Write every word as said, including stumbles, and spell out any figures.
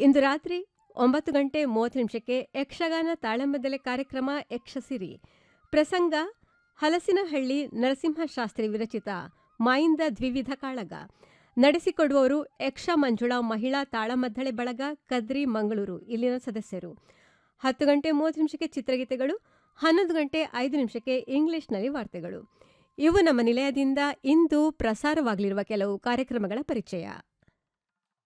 ಇಂದು ರಾತ್ರಿ ಒಂಬತ್ತು ಗಂಟೆ ಮೂವತ್ತು ನಿಮಿಷಕ್ಕೆ ಯಕ್ಷಗಾನ ತಾಳಮದ್ದಲೆ ಕಾರ್ಯಕ್ರಮ ಯಕ್ಷಸಿರಿ. ಪ್ರಸಂಗ ಹಲಸಿನಹಳ್ಳಿ ನರಸಿಂಹಶಾಸ್ತ್ರಿ ವಿರಚಿತ ಮಾಯಿಂದ ದ್ವಿವಿಧ ಕಾಳಗ. ನಡೆಸಿಕೊಡುವವರು ಯಕ್ಷ ಮಂಜುಳಾ ಮಹಿಳಾ ತಾಳಮದ್ದಳೆ ಬಳಗ, ಕದ್ರಿ, ಮಂಗಳೂರು ಇಲ್ಲಿನ ಸದಸ್ಯರು. ಹತ್ತು ಗಂಟೆ ಮೂವತ್ತು ನಿಮಿಷಕ್ಕೆ ಚಿತ್ರಗೀತೆಗಳು, ಹನ್ನೊಂದು ಗಂಟೆ ಐದು ನಿಮಿಷಕ್ಕೆ ಇಂಗ್ಲಿಷ್ನಲ್ಲಿ ವಾರ್ತೆಗಳು. ಇವು ನಮ್ಮ ನಿಲಯದಿಂದ ಇಂದು ಪ್ರಸಾರವಾಗಲಿರುವ ಕೆಲವು ಕಾರ್ಯಕ್ರಮಗಳ ಪರಿಚಯ.